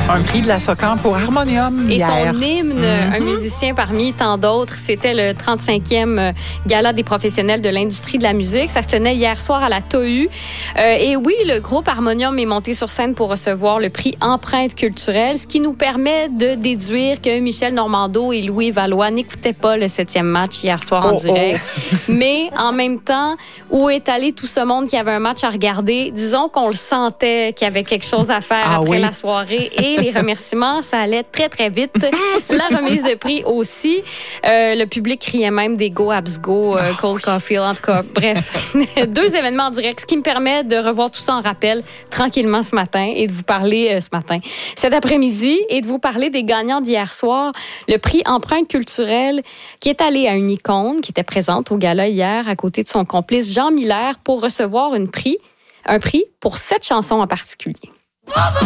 Un prix de la SOCAN pour Harmonium Et hier. son hymne, un musicien parmi tant d'autres, c'était le 35e Gala des professionnels de l'industrie de la musique. Ça se tenait hier soir à la TOU. Et oui, le groupe Harmonium est monté sur scène pour recevoir le prix Empreinte culturelle, ce qui nous permet de déduire que Michel Normando et Louis Valois n'écoutaient pas le 7e match hier soir en direct. Mais en même temps, où est allé tout ce monde qui avait un match à regarder? Disons qu'on le sentait qu'il y avait quelque chose à faire après la soirée. Et les remerciements, ça allait très, très vite. La remise de prix aussi. Le public criait même des Go Abs Go, Cold Coffee, en tout cas. Bref, 2 événements en direct, ce qui me permet de revoir tout ça en rappel tranquillement ce matin et de vous parler cet après-midi et de vous parler des gagnants d'hier soir. Le prix Empreinte culturelle qui est allé à une icône qui était présente au gala hier à côté de son complice Jean Miller pour recevoir un prix pour 7 chansons en particulier.